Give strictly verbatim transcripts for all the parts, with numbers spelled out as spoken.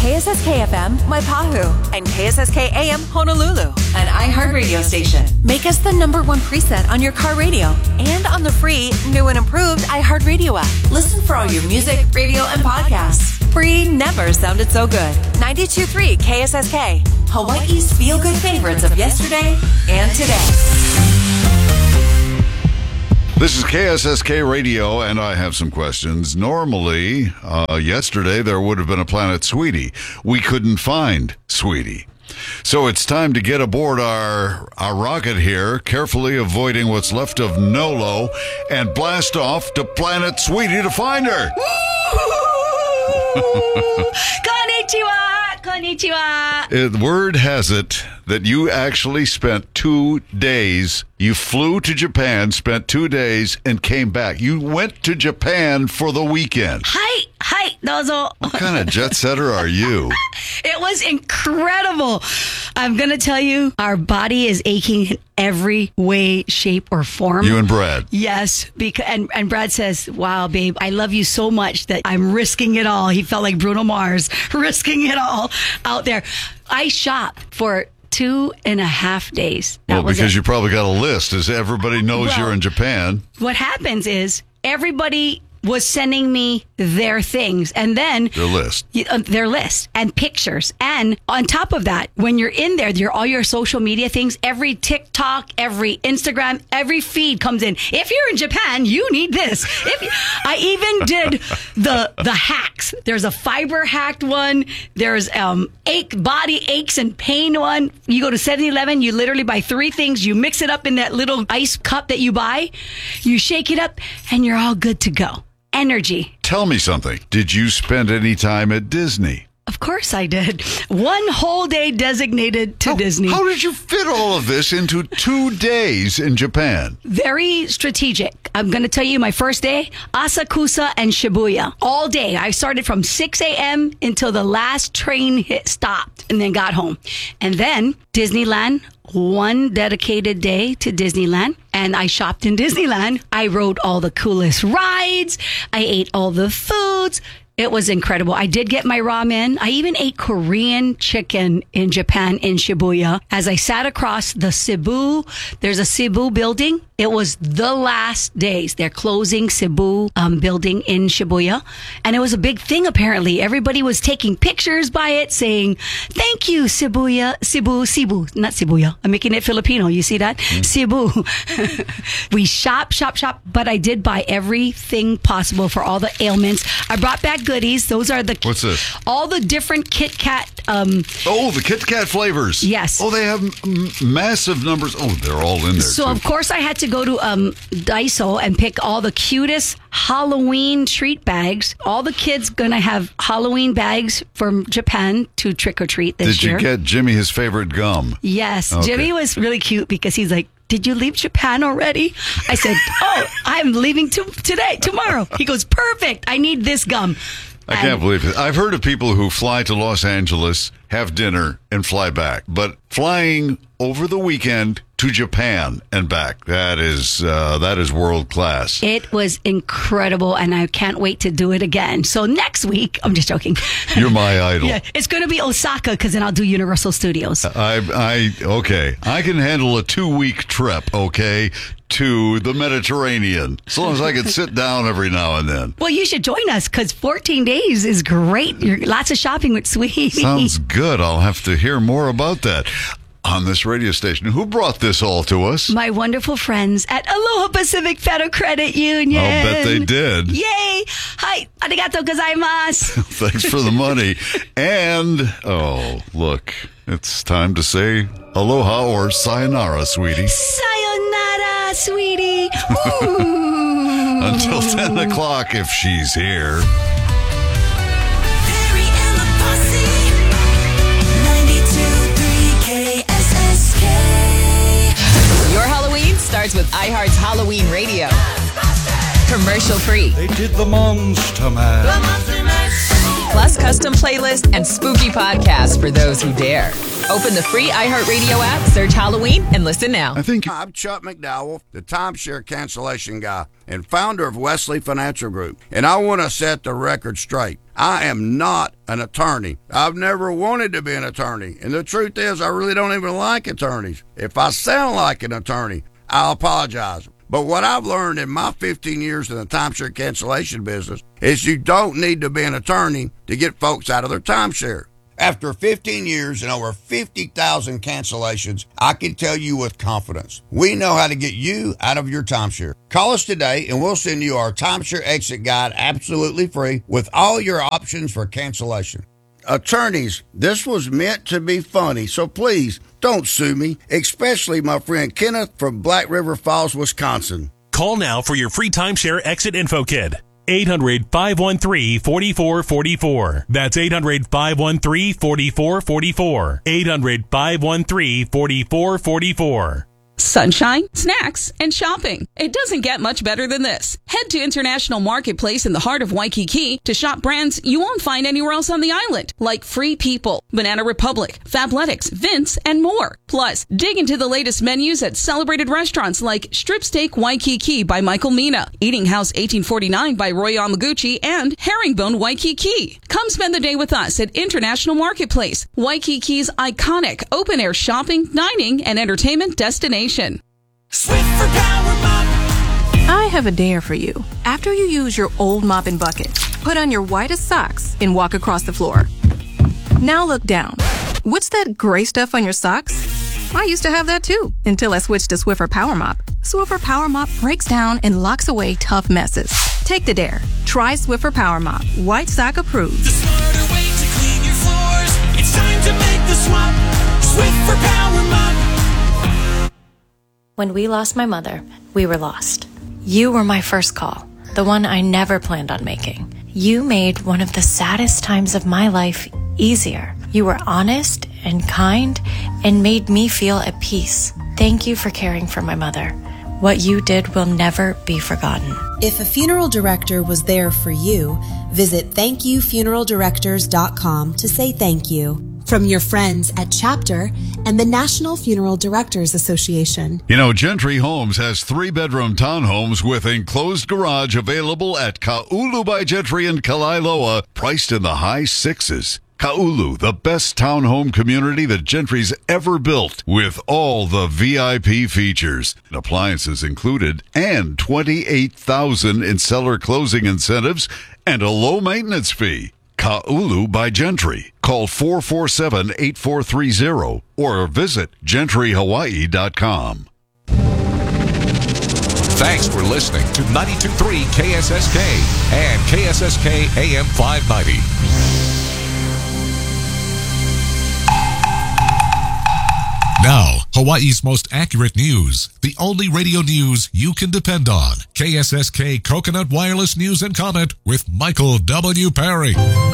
K S S K F M, Waipahu, and K S S K A M, Honolulu, an iHeartRadio station. Make us the number one preset on your car radio and on the free, new and improved iHeartRadio app. Listen for all your music, radio, and podcasts. Free never sounded so good. ninety-two point three K S S K, Hawaii's feel-good favorites of yesterday and today. This is K S S K Radio, and I have some questions. Normally, uh, yesterday, there would have been a Planet Sweetie. We couldn't find Sweetie. So it's time to get aboard our, our rocket here, carefully avoiding what's left of Nolo, and blast off to Planet Sweetie to find her. Konnichiwa! Konnichiwa! It, word has it that you actually spent two days. You flew to Japan, spent two days, and came back. You went to Japan for the weekend. Hi, hi, dozo. What kind of jet setter are you? It was incredible. I'm going to tell you, our body is aching in every way, shape, or form. You and Brad. Yes. Because, and, and Brad says, wow, babe, I love you so much that I'm risking it all. He felt like Bruno Mars, risking it all out there. I shopped for two and a half days. That well, was because it. you probably got a list, as everybody knows Well, you're in Japan. What happens is everybody was sending me their things and then Their list. uh, their list and pictures. And on top of that, when you're in there, your all your social media things, every TikTok, every Instagram, every feed comes in. If you're in Japan, you need this. If you, I even did the the hacks. There's a fiber hacked one. There's um ache body aches and pain one. You go to seven eleven, you literally buy three things, you mix it up in that little ice cup that you buy, you shake it up, and you're all good to go. Energy. Tell me something. Did you spend any time at Disney? Of course I did. One whole day designated to how, Disney. How did you fit all of this into two days in Japan? Very strategic. I'm going to tell you my first day, Asakusa and Shibuya. All day. I started from six a.m. until the last train hit stopped and then got home. And then Disneyland, one dedicated day to Disneyland. And I shopped in Disneyland. I rode all the coolest rides. I ate all the foods. It was incredible. I did get my ramen. I even ate Korean chicken in Japan in Shibuya. As I sat across the Cebu, there's a Cebu building. It was the last days. They're closing Cebu um, building in Shibuya. And it was a big thing, apparently. Everybody was taking pictures by it saying, thank you, Shibuya, Cebu, Cebu, not Shibuya. I'm making it Filipino. You see that? Mm. Cebu. We shop, shop, shop. But I did buy everything possible for all the ailments. I brought back goodies. Those are the... What's this? All the different Kit Kat... Um, oh, the Kit Kat flavors. Yes. Oh, they have m- massive numbers. Oh, they're all in there, So, too. of course, I had to go to um, Daiso and pick all the cutest Halloween treat bags. All the kids going to have Halloween bags from Japan to trick-or-treat this Did year. you get Jimmy his favorite gum? Yes. Okay. Jimmy was really cute because he's like, did you leave Japan already? I said, oh, I'm leaving to- today, tomorrow. He goes, perfect. I need this gum. I can't believe it. I've heard of people who fly to Los Angeles, have dinner, and fly back. But flying over the weekend to Japan and back, that is uh, that is world class. It was incredible, and I can't wait to do it again. So next week, I'm just joking. You're my idol. Yeah, it's going to be Osaka because then I'll do Universal Studios. I, I, okay. I can handle a two-week trip, okay, to the Mediterranean, as long as I can sit down every now and then. Well, you should join us because fourteen days is great. You're, lots of shopping with Sweetie. Sounds good. I'll have to hear more about that on this radio station. Who brought this all to us? My wonderful friends at Aloha Pacific Federal Credit Union. I'll bet they did. Yay! Hi, arigato gozaimasu. Thanks for the money. And, oh, look, it's time to say aloha or sayonara, sweetie. Sayonara, sweetie. Until ten o'clock if she's here. Perry and the Posse, ninety-two point three K S S K. Your Halloween starts with iHeart's Halloween Radio. Commercial free. They did the Monster Mash. Plus custom playlist and spooky podcasts for those who dare. Open the free iHeartRadio app, search Halloween, and listen now. I think I'm Chuck McDowell, the timeshare cancellation guy and founder of Wesley Financial Group. And I want to set the record straight. I am not an attorney. I've never wanted to be an attorney. And the truth is, I really don't even like attorneys. If I sound like an attorney, I'll apologize. But what I've learned in my fifteen years in the timeshare cancellation business is you don't need to be an attorney to get folks out of their timeshare. After fifteen years and over fifty thousand cancellations, I can tell you with confidence, we know how to get you out of your timeshare. Call us today and we'll send you our timeshare exit guide absolutely free with all your options for cancellation. Attorneys, this was meant to be funny, so please don't sue me, especially my friend Kenneth from Black River Falls, Wisconsin. Call now for your free timeshare exit info kit. eight hundred, five one three, four four four four. That's eight hundred, five one three, four four four four. eight hundred, five one three, four four four four. Sunshine, snacks, and shopping. It doesn't get much better than this. Head to International Marketplace in the heart of Waikiki to shop brands you won't find anywhere else on the island, like Free People, Banana Republic, Fabletics, Vince, and more. Plus, dig into the latest menus at celebrated restaurants like Strip Steak Waikiki by Michael Mina, Eating House eighteen forty-nine by Roy Yamaguchi, and Herringbone Waikiki. Come spend the day with us at International Marketplace, Waikiki's iconic open-air shopping, dining, and entertainment destination. Swiffer Power Mop. I have a dare for you. After you use your old mop and bucket, put on your whitest socks and walk across the floor. Now look down. What's that gray stuff on your socks? I used to have that too, until I switched to Swiffer Power Mop. Swiffer Power Mop breaks down and locks away tough messes. Take the dare. Try Swiffer Power Mop. White sock approved. The smarter way to clean your floors. It's time to make the swap. Swiffer Power Mop. When we lost my mother, we were lost. You were my first call, the one I never planned on making. You made one of the saddest times of my life easier. You were honest and kind and made me feel at peace. Thank you for caring for my mother. What you did will never be forgotten. If a funeral director was there for you, visit thank you funeral directors dot com to say thank you. From your friends at Chapter and the National Funeral Directors Association. You know, Gentry Homes has three-bedroom townhomes with enclosed garage available at Ka'ulu by Gentry in Kalailoa, priced in the high sixes. Ka'ulu, the best townhome community that Gentry's ever built, with all the V I P features, appliances included, and twenty-eight thousand dollars in seller closing incentives and a low maintenance fee. Ka'ulu by Gentry. Call four four seven, eight four three zero or visit gentry hawaii dot com. Thanks for listening to ninety-two point three K S S K and K S S K A M five ninety. Now, Hawaii's most accurate news. The only radio news you can depend on. K S S K Coconut Wireless News and Comment with Michael W. Perry.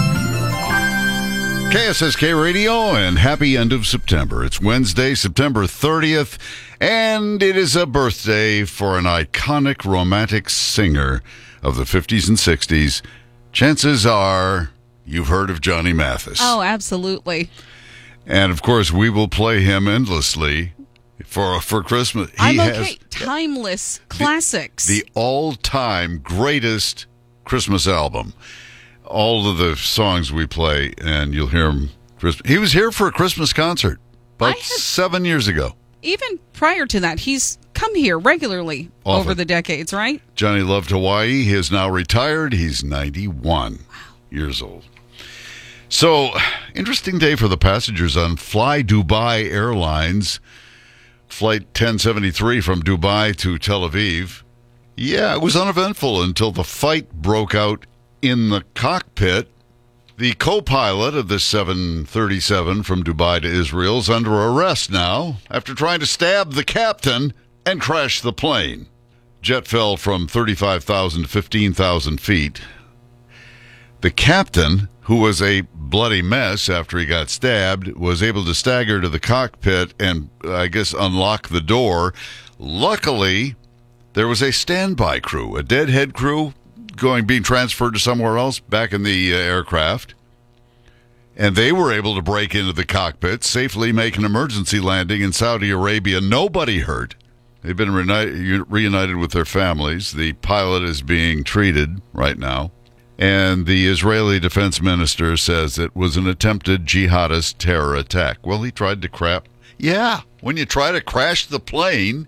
K S S K Radio, and happy end of September. It's Wednesday, September thirtieth, and it is a birthday for an iconic romantic singer of the fifties and sixties. Chances are you've heard of Johnny Mathis. Oh, absolutely. And, of course, we will play him endlessly for for Christmas. He I'm okay. has Timeless classics. The, the all-time greatest Christmas album. All of the songs we play, and you'll hear him. He was here for a Christmas concert about have, seven years ago. Even prior to that, he's come here regularly Often. over the decades, right? Johnny loved Hawaii. He is now retired. He's ninety-one wow. years old. So, interesting day for the passengers on Fly Dubai Airlines. Flight ten seventy-three from Dubai to Tel Aviv. Yeah, it was uneventful until the fight broke out in the cockpit. The co-pilot of the seven thirty-seven from Dubai to Israel is under arrest now after trying to stab the captain and crash the plane. Jet fell from thirty-five thousand to fifteen thousand feet. The captain, who was a bloody mess after he got stabbed, was able to stagger to the cockpit and, I guess, unlock the door. Luckily, there was a standby crew, a deadhead crew, going being transferred to somewhere else back in the uh, aircraft. And they were able to break into the cockpit, safely make an emergency landing in Saudi Arabia. Nobody hurt. They've been reunited, reunited with their families. The pilot is being treated right now. And the Israeli defense minister says it was an attempted jihadist terror attack. Well, he tried to crap. Yeah, when you try to crash the plane,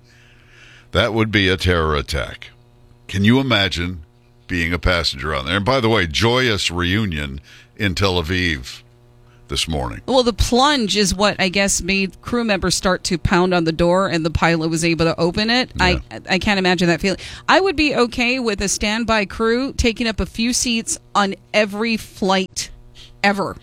that would be a terror attack. Can you imagine being a passenger on there? And by the way, joyous reunion in Tel Aviv this morning. Well, the plunge is what I guess made crew members start to pound on the door, and the pilot was able to open it. Yeah. I I can't imagine that feeling. I would be okay with a standby crew taking up a few seats on every flight ever.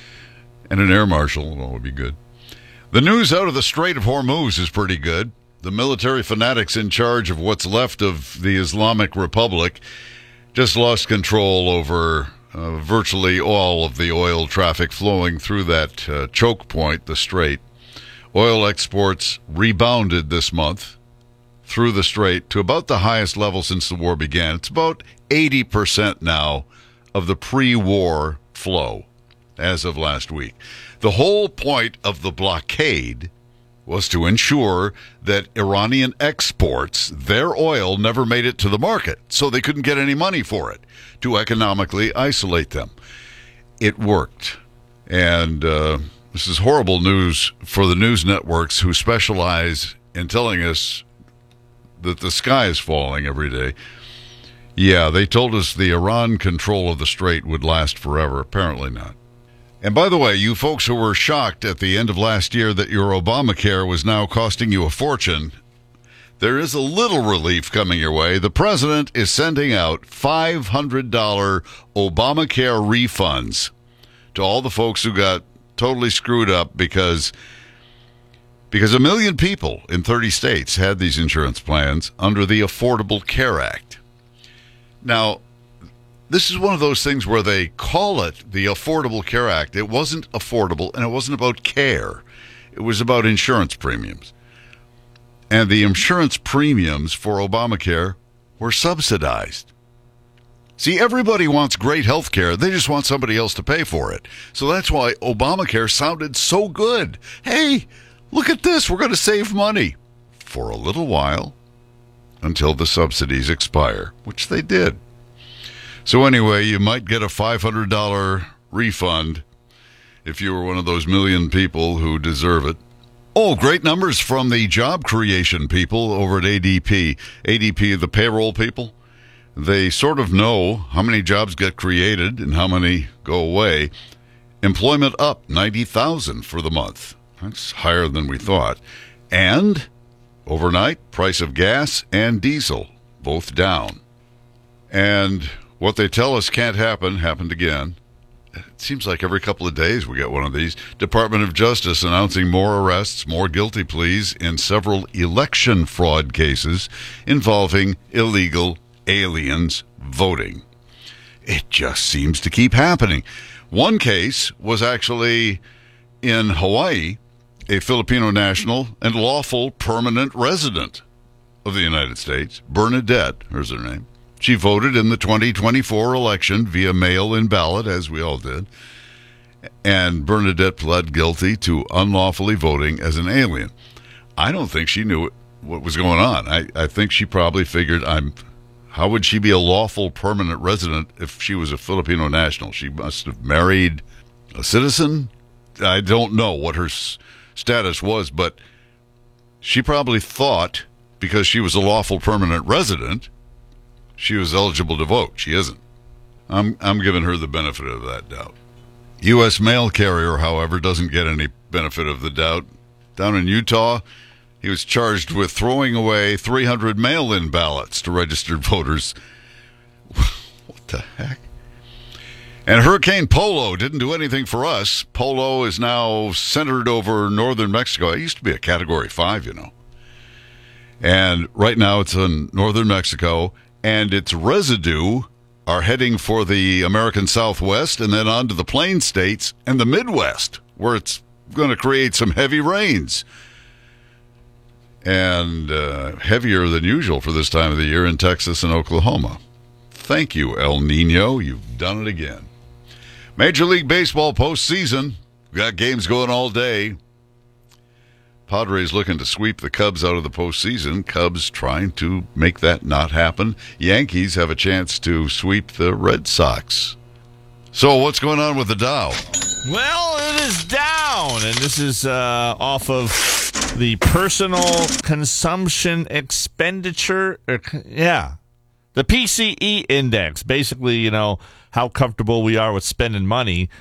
And an air marshal, well, would be good. The news out of the Strait of Hormuz is pretty good. The military fanatics in charge of what's left of the Islamic Republic just lost control over Uh, virtually all of the oil traffic flowing through that uh, choke point, the strait. Oil exports rebounded this month through the strait to about the highest level since the war began. It's about eighty percent now of the pre-war flow as of last week. The whole point of the blockade was to ensure that Iranian exports, their oil, never made it to the market, so they couldn't get any money for it, to economically isolate them. It worked. And uh, this is horrible news for the news networks who specialize in telling us that the sky is falling every day. Yeah, they told us the Iran control of the strait would last forever. Apparently not. And by the way, you folks who were shocked at the end of last year that your Obamacare was now costing you a fortune, there is a little relief coming your way. The president is sending out five hundred dollars Obamacare refunds to all the folks who got totally screwed up because, because a million people in thirty states had these insurance plans under the Affordable Care Act. Now, this is one of those things where they call it the Affordable Care Act. It wasn't affordable, and it wasn't about care. It was about insurance premiums. And the insurance premiums for Obamacare were subsidized. See, everybody wants great health care. They just want somebody else to pay for it. So that's why Obamacare sounded so good. Hey, look at this. We're going to save money for a little while until the subsidies expire, which they did. So anyway, you might get a five hundred dollars refund if you were one of those million people who deserve it. Oh, great numbers from the job creation people over at A D P. A D P, the payroll people, they sort of know how many jobs get created and how many go away. Employment up ninety thousand for the month. That's higher than we thought. And overnight, price of gas and diesel, both down. And what they tell us can't happen, happened again. It seems like every couple of days we get one of these. Department of Justice announcing more arrests, more guilty pleas in several election fraud cases involving illegal aliens voting. It just seems to keep happening. One case was actually in Hawaii, a Filipino national and lawful permanent resident of the United States, Bernadette, here's her name. She voted in the twenty twenty-four election via mail-in ballot, as we all did. And Bernadette pled guilty to unlawfully voting as an alien. I don't think she knew what was going on. I, I think she probably figured, I'm. how would she be a lawful permanent resident if she was a Filipino national? She must have married a citizen? I don't know what her s- status was, but she probably thought because she was a lawful permanent resident, she was eligible to vote. She isn't. I'm I'm giving her the benefit of that doubt. U S mail carrier, however, doesn't get any benefit of the doubt. Down in Utah, he was charged with throwing away three hundred mail-in ballots to registered voters. What the heck? And Hurricane Polo didn't do anything for us. Polo is now centered over northern Mexico. It used to be a Category five, you know. And right now it's in northern Mexico. And its residue are heading for the American Southwest and then on to the Plain States and the Midwest, where it's going to create some heavy rains. And uh, heavier than usual for this time of the year in Texas and Oklahoma. Thank you, El Nino. You've done it again. Major League Baseball postseason. Got games going all day. Padres looking to sweep the Cubs out of the postseason. Cubs trying to make that not happen. Yankees have a chance to sweep the Red Sox. So what's going on with the Dow? Well, it is down, and this is uh, off of the personal consumption expenditure. Er, yeah, the P C E index. Basically, you know, how comfortable we are with spending money.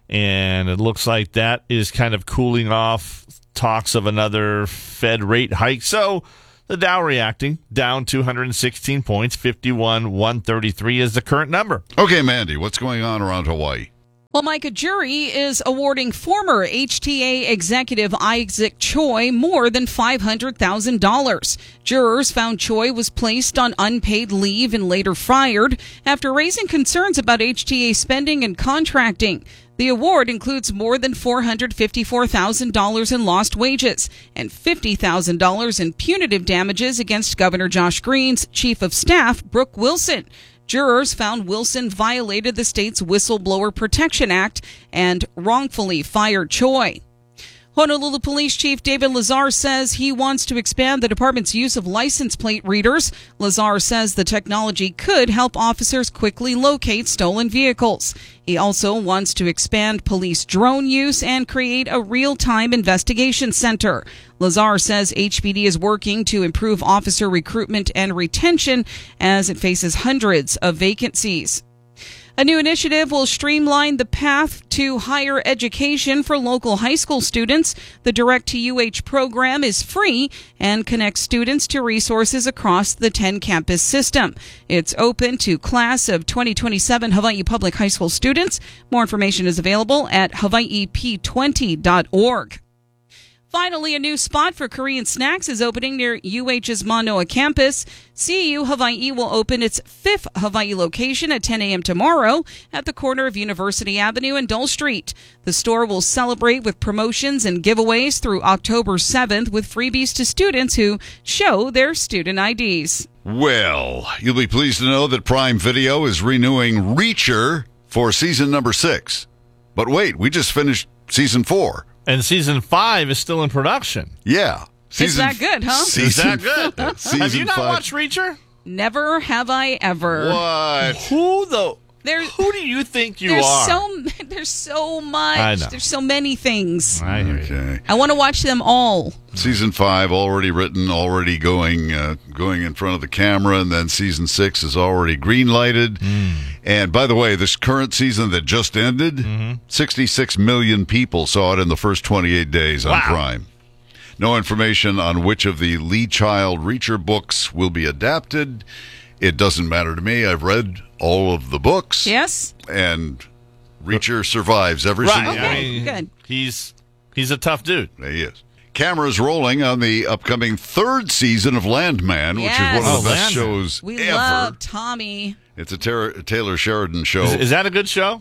And it looks like that is kind of cooling off talks of another Fed rate hike. So the Dow reacting down two hundred sixteen points, fifty-one one thirty-three is the current number. Okay, Mandy, what's going on around Hawaii? Well, Mike, a jury is awarding former H T A executive Isaac Choi more than five hundred thousand dollars. Jurors found Choi was placed on unpaid leave and later fired after raising concerns about H T A spending and contracting. The award includes more than four hundred fifty-four thousand dollars in lost wages and fifty thousand dollars in punitive damages against Governor Josh Green's chief of staff, Brooke Wilson. Jurors found Wilson violated the state's Whistleblower Protection Act and wrongfully fired Choi. Honolulu Police Chief David Lazar says he wants to expand the department's use of license plate readers. Lazar says the technology could help officers quickly locate stolen vehicles. He also wants to expand police drone use and create a real-time investigation center. Lazar says H P D is working to improve officer recruitment and retention as it faces hundreds of vacancies. A new initiative will streamline the path to higher education for local high school students. The Direct to U H program is free and connects students to resources across the ten campus system. It's open to class of twenty twenty-seven Hawaii Public High School students. More information is available at hawaii p twenty dot org. Finally, a new spot for Korean snacks is opening near U H's Manoa campus. C U Hawaii will open its fifth Hawaii location at ten a.m. tomorrow at the corner of University Avenue and Dole Street. The store will celebrate with promotions and giveaways through October seventh with freebies to students who show their student I Ds. Well, you'll be pleased to know that Prime Video is renewing Reacher for season number six. But wait, we just finished season four. And season five is still in production. Yeah. Season, it's that good, huh? Is that good? Have you not five. watched Reacher? Never have I ever. What? Who the? There, who do you think you there's are? So, there's so much. I know. There's so many things. I hear okay. you. I want to watch them all. Season five already written, already going uh, going in front of the camera, and then season six is already green-lighted. Mm. And by the way, this current season that just ended, mm-hmm. sixty-six million people saw it in the first twenty-eight days on wow. Prime. No information on which of the Lee Child Reacher books will be adapted. It doesn't matter to me. I've read all of the books. Yes. And Reacher survives every right. single okay, one. I mean, good. He's he's a tough dude. He is. Cameras rolling on the upcoming third season of Landman, yes. which is one of the oh, best Landman. shows we ever. love Tommy. It's a Taylor, Taylor Sheridan show. Is, is that a good show?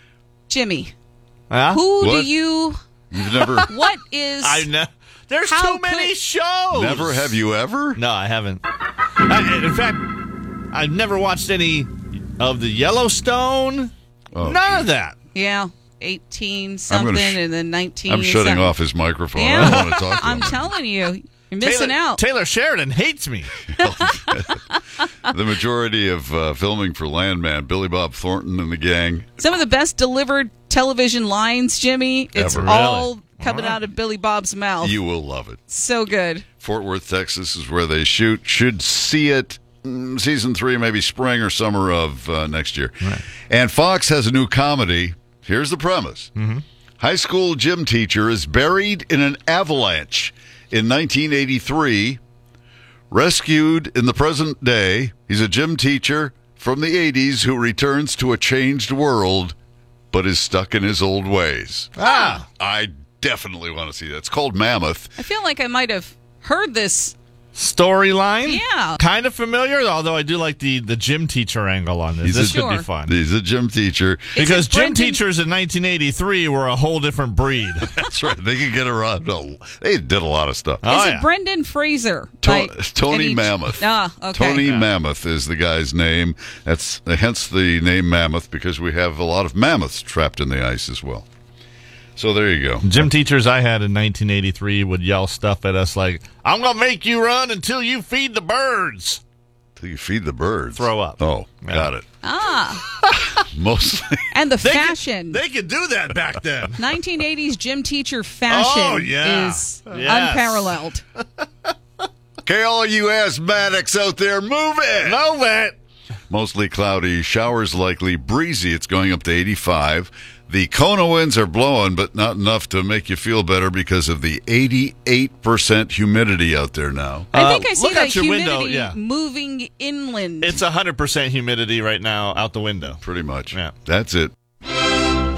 Jimmy. Huh? Who What? do you... You've never... What is... I know. There's How too many could- shows. Never have you ever? No, I haven't. I, in fact, I've never watched any of the Yellowstone. Oh, None geez. of that. Yeah. eighteen I'm something gonna sh- and then nineteen I'm shutting something. off his microphone. Yeah. I don't want to talk to I'm him. telling you. You're missing Taylor, out. Taylor Sheridan hates me. The majority of uh, filming for Landman, Billy Bob Thornton and the gang. Some of the best delivered television lines, Jimmy. It's Ever. all Really? coming All right. out of Billy Bob's mouth. You will love it. So good. Fort Worth, Texas is where they shoot. Should see it mm, season three, maybe spring or summer of uh, next year. Right. And Fox has a new comedy. Here's the premise. Mm-hmm. High school gym teacher is buried in an avalanche in nineteen eighty-three, rescued in the present day. He's a gym teacher from the eighties who returns to a changed world, but is stuck in his old ways. Ah. I definitely want to see that. It's called Mammoth. I feel like I might have heard this storyline. Yeah. Kind of familiar, although I do like the, the gym teacher angle on this. He's this a- could Sure. be fun. He's a gym teacher. Because it gym Brendan- teachers in nineteen eighty-three were a whole different breed. That's right. They could get around. a- They did a lot of stuff. Oh, Is yeah. it Brendan Fraser? To- by Tony any- Mammoth. Ah, okay. Tony Yeah. Mammoth is the guy's name. That's hence the name Mammoth, because we have a lot of mammoths trapped in the ice as well. So there you go. Gym teachers I had in nineteen eighty-three would yell stuff at us like, I'm going to make you run until you feed the birds. Till you feed the birds. Throw up. Oh, Yeah. got it. Ah, Mostly. and the They could- fashion. They could do that back then. nineteen eighties gym teacher fashion Oh, yeah. is Yes. unparalleled. Okay, all you asthmatics out there, move it. Move it. Mostly cloudy, showers likely, breezy. It's going up to eighty-five. The Kona winds are blowing, but not enough to make you feel better because of the eighty-eight percent humidity out there now. I think I Uh, see look that out your humidity window, yeah. moving inland. It's one hundred percent humidity right now out the window. Pretty much. Yeah. That's it.